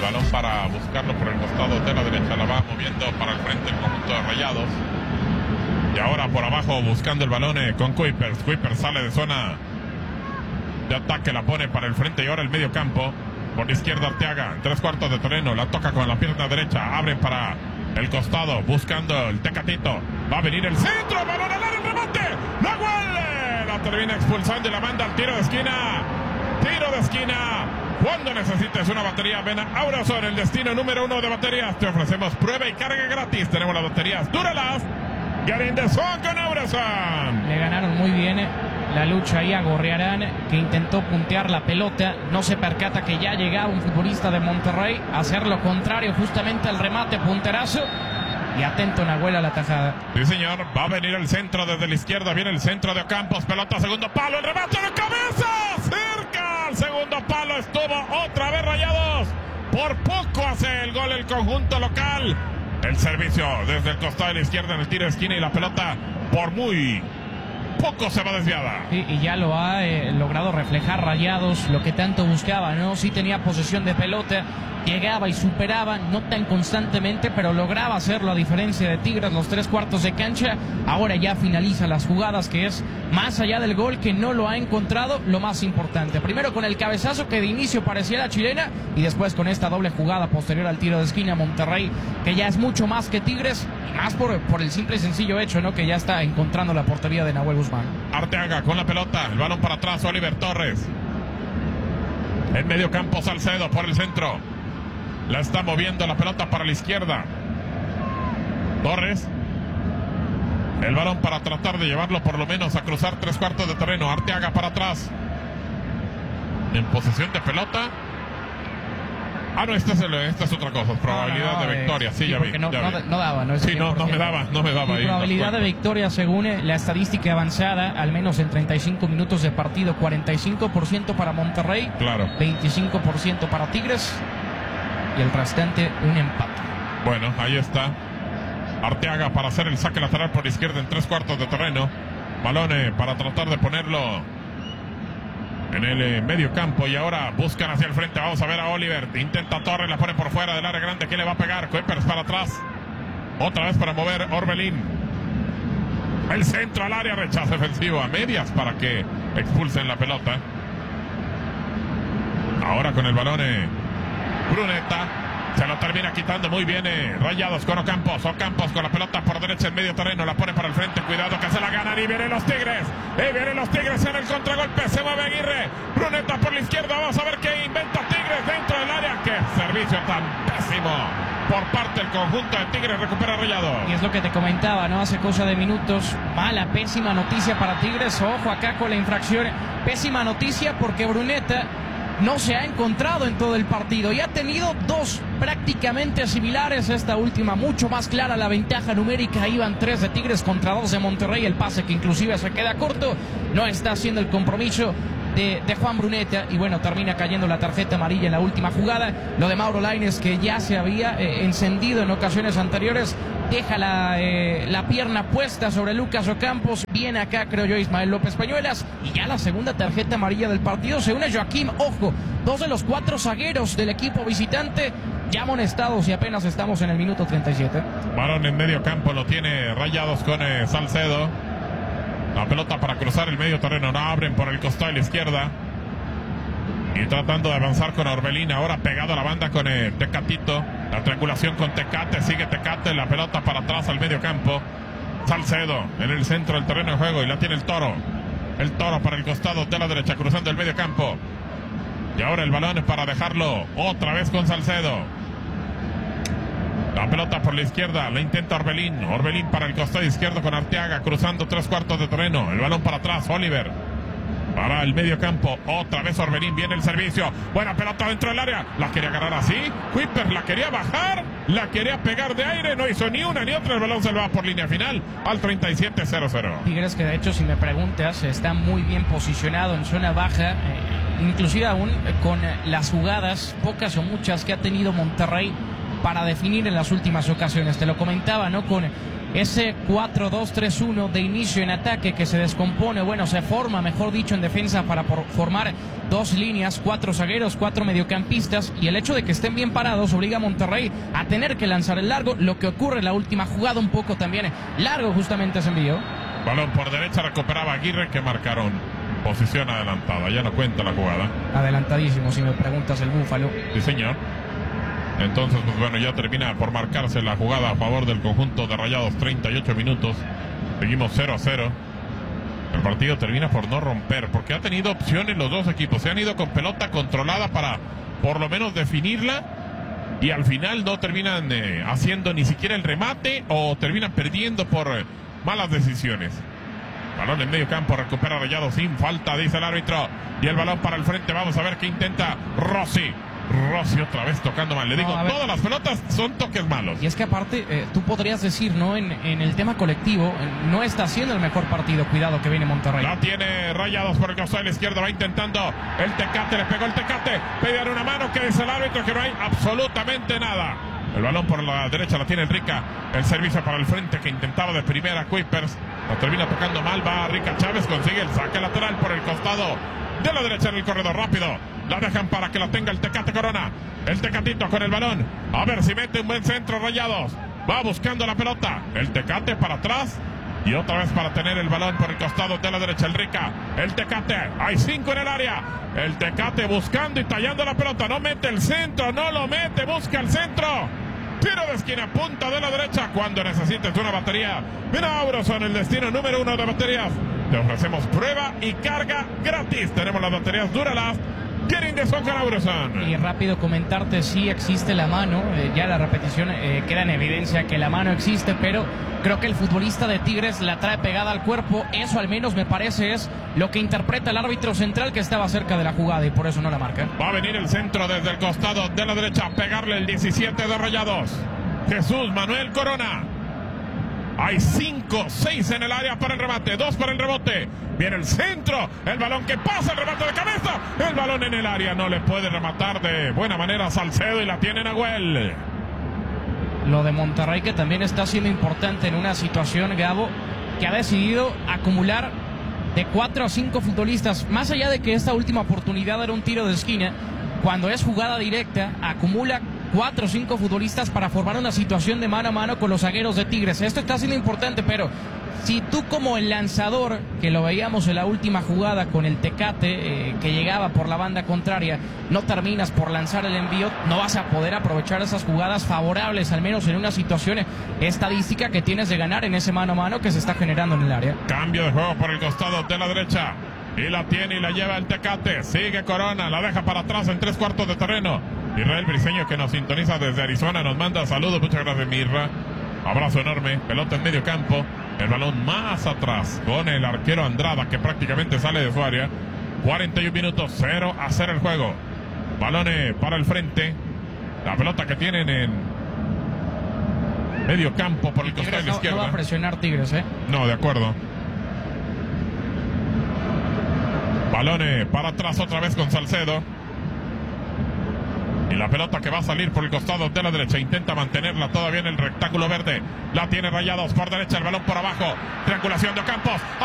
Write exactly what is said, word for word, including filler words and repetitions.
balón para buscarlo por el costado de la derecha. La va moviendo para el frente el conjunto de Rayados. Y ahora por abajo buscando el balón eh, con Kuipers. Kuipers sale de zona de ataque, la pone para el frente y ahora el medio campo. Por la izquierda Arteaga, tres cuartos de terreno, la toca con la pierna derecha, abren para el costado, buscando el Tecatito. Va a venir el centro, el balón al área, el remate. ¡La gol! La termina expulsando y la manda al tiro de esquina. Tiro de esquina. Cuando necesites una batería, ven a Aurason, el destino número uno de baterías. Te ofrecemos prueba y carga gratis. Tenemos las baterías Duralast. Garindezón con Aurason. Le ganaron muy bien la lucha ahí a Gorriarán, que intentó puntear la pelota. No se percata que ya llegaba un futbolista de Monterrey a hacer lo contrario, justamente al remate, punterazo. Y atento Nahuel a la tajada. Sí, señor. Va a venir el centro desde la izquierda. Viene el centro de Ocampos. Pelota, segundo palo. El remate de cabeza. Cerca. El segundo palo estuvo otra vez Rayados. Por poco hace el gol el conjunto local. El servicio desde el costado de la izquierda en el tiro de esquina y la pelota por muy poco se va desviada. Sí, y ya lo ha eh, logrado reflejar Rayados, lo que tanto buscaba, ¿no? Sí tenía posesión de pelota, llegaba y superaba, no tan constantemente, pero lograba hacerlo, a diferencia de Tigres, los tres cuartos de cancha. Ahora ya finaliza las jugadas, que es más allá del gol, que no lo ha encontrado, lo más importante. Primero con el cabezazo, que de inicio parecía la chilena, y después con esta doble jugada posterior al tiro de esquina. Monterrey, que ya es mucho más que Tigres, y más por, por el simple y sencillo hecho, ¿no?, que ya está encontrando la portería de Nahuel Guzmán. Arteaga con la pelota, el balón para atrás, Oliver Torres. En medio campo Salcedo por el centro. La está moviendo la pelota para la izquierda. Torres. El balón para tratar de llevarlo por lo menos a cruzar tres cuartos de terreno. Arteaga para atrás. En posesión de pelota. Ah, no, esta es, el, esta es otra cosa. Probabilidad no, no, no, de victoria. Sí, sí, ya vi. No, ya no, vi. no daba, ¿no? Sí, no, no me daba, no me daba. Y probabilidad de victoria, según la estadística avanzada, al menos en treinta y cinco minutos de partido, cuarenta y cinco por ciento para Monterrey, claro, veinticinco por ciento para Tigres, y el restante un empate. Bueno, ahí está Arteaga para hacer el saque lateral por izquierda en tres cuartos de terreno. Balón eh, para tratar de ponerlo en el eh, medio campo, y ahora buscan hacia el frente. Vamos a ver a Oliver, intenta Torres, la pone por fuera del área grande. ¿Quién le va a pegar? Kuipers para atrás, otra vez para mover Orbelín. El centro al área, rechazo ofensivo a medias para que expulsen la pelota. Ahora con el balón eh, Bruneta, se lo termina quitando muy bien eh, Rayados con Ocampos. Ocampos con la pelota por derecha en medio terreno, la pone para el frente, cuidado que se la ganan, y vienen los Tigres, y vienen los Tigres en el contragolpe. Se mueve Aguirre, Bruneta por la izquierda. Vamos a ver qué inventa Tigres dentro del área. Qué servicio tan pésimo por parte del conjunto de Tigres. Recupera Rayados. Y es lo que te comentaba, ¿no?, hace cosa de minutos. Mala, pésima noticia para Tigres. Ojo acá con la infracción. Pésima noticia porque Bruneta no se ha encontrado en todo el partido y ha tenido dos prácticamente similares. Esta última mucho más clara la ventaja numérica. Iban tres de Tigres contra dos de Monterrey. El pase que inclusive se queda corto. No está haciendo el compromiso de, de Juan Bruneta, y bueno, termina cayendo la tarjeta amarilla en la última jugada. Lo de Mauro Lainez, que ya se había eh, encendido en ocasiones anteriores, deja la, eh, la pierna puesta sobre Lucas Ocampos. Viene acá, creo yo, Ismael López Peñuelas, y ya la segunda tarjeta amarilla del partido. Se une Joaquín. Ojo, dos de los cuatro zagueros del equipo visitante ya amonestados, y apenas estamos en el minuto treinta y siete. Balón en medio campo, lo tiene Rayados con eh, Salcedo. La pelota para cruzar el medio terreno, no abren por el costado de la izquierda. Y tratando de avanzar con Orbelín, ahora pegado a la banda con eh, Tecatito. La triangulación con Tecate, sigue Tecate, la pelota para atrás al medio campo. Salcedo en el centro del terreno de juego, y la tiene el Toro. El Toro para el costado de la derecha, cruzando el medio campo. Y ahora el balón es para dejarlo otra vez con Salcedo. La pelota por la izquierda, la intenta Orbelín. Orbelín para el costado izquierdo con Arteaga, cruzando tres cuartos de terreno. El balón para atrás, Oliver. Para el medio campo, otra vez Orbelín, viene el servicio. Buena pelota dentro del área. La quería agarrar así. Kuipers la quería bajar, la quería pegar de aire. No hizo ni una ni otra. El balón se lo va por línea final al treinta y siete cero cero. Tigres, que de hecho, si me preguntas, está muy bien posicionado en zona baja. Eh, inclusive aún con las jugadas, pocas o muchas, que ha tenido Monterrey para definir en las últimas ocasiones. Te lo comentaba, ¿no?, con ese cuatro dos tres uno de inicio en ataque que se descompone, bueno, se forma, mejor dicho, en defensa para por formar dos líneas, cuatro zagueros, cuatro mediocampistas, y el hecho de que estén bien parados obliga a Monterrey a tener que lanzar el largo, lo que ocurre en la última jugada, un poco también largo justamente ese envío. Balón por derecha, recuperaba Aguirre, que marcaron posición adelantada, ya no cuenta la jugada. Adelantadísimo, si me preguntas, el Búfalo. Sí, señor. Entonces, pues bueno, ya termina por marcarse la jugada a favor del conjunto de Rayados, treinta y ocho minutos. Seguimos cero a cero. El partido termina por no romper, porque ha tenido opciones los dos equipos. Se han ido con pelota controlada para por lo menos definirla, y al final no terminan eh, haciendo ni siquiera el remate, o terminan perdiendo por eh, malas decisiones. Balón en medio campo, recupera Rayados sin falta, dice el árbitro. Y el balón para el frente, vamos a ver qué intenta Rossi. Rossi otra vez tocando mal. Le digo, no, todas las pelotas son toques malos. Y es que aparte, eh, tú podrías decir, ¿no? En, en el tema colectivo, eh, no está haciendo el mejor partido. Cuidado que viene Monterrey. La tiene Rayados por el costado de la izquierda. Va intentando el Tecate, le pegó el Tecate. Pedían una mano, que dice el árbitro que no hay absolutamente nada. El balón por la derecha la tiene el Rica. El servicio para el frente que intentaba de primera Kuipers. Lo termina tocando mal. Va Rica Chávez, consigue el saque lateral por el costado de la derecha en el corredor rápido. La dejan para que la tenga el Tecate Corona. El Tecatito con el balón. A ver si mete un buen centro Rayados. Va buscando la pelota. El Tecate para atrás. Y otra vez para tener el balón por el costado de la derecha. El Rica. El Tecate. Hay cinco en el área. El Tecate buscando y tallando la pelota. No mete el centro. No lo mete. Busca el centro. Tiro de esquina, punta de la derecha. Cuando necesites una batería, mira Auroson, el destino número uno de baterías. Te ofrecemos prueba y carga gratis. Tenemos las baterías Duralast. Getting the Soccer Auroson. Y rápido comentarte, sí existe la mano. Eh, ya la repetición eh, queda en evidencia que la mano existe, pero creo que el futbolista de Tigres la trae pegada al cuerpo. Eso al menos me parece es lo que interpreta el árbitro central, que estaba cerca de la jugada, y por eso no la marca. Va a venir el centro desde el costado de la derecha a pegarle el diecisiete de Rayados. Jesús Manuel Corona. Hay cinco, seis en el área para el remate, dos para el rebote. Viene el centro, el balón que pasa, el remate de cabeza. El balón en el área, no le puede rematar de buena manera Salcedo, y la tiene Nahuel. Lo de Monterrey, que también está siendo importante en una situación, Gabo, que ha decidido acumular de cuatro a cinco futbolistas. Más allá de que esta última oportunidad era un tiro de esquina, cuando es jugada directa, acumula cuatro o cinco futbolistas para formar una situación de mano a mano con los zagueros de Tigres. Esto está siendo importante, pero si tú como el lanzador, que lo veíamos en la última jugada con el Tecate, eh, que llegaba por la banda contraria, no terminas por lanzar el envío, no vas a poder aprovechar esas jugadas favorables, al menos en una situación estadística que tienes de ganar en ese mano a mano que se está generando en el área. Cambio de juego por el costado de la derecha. Y la tiene y la lleva el Tecate. Sigue Corona, la deja para atrás en tres cuartos de terreno. Israel Briseño, que nos sintoniza desde Arizona, nos manda saludos. Muchas gracias, Mirra. Abrazo enorme. Pelota en medio campo. El balón más atrás con el arquero Andrada, que prácticamente sale de su área. cuarenta y un minutos, cero a cero el juego. Balones para el frente. La pelota que tienen en medio campo por el costado de la izquierda. No va a presionar Tigres, ¿eh? No, de acuerdo. Balones para atrás otra vez con Salcedo. Y la pelota que va a salir por el costado de la derecha. Intenta mantenerla todavía en el rectángulo verde. La tiene Rayados por derecha. El balón por abajo. Triangulación de Ocampos.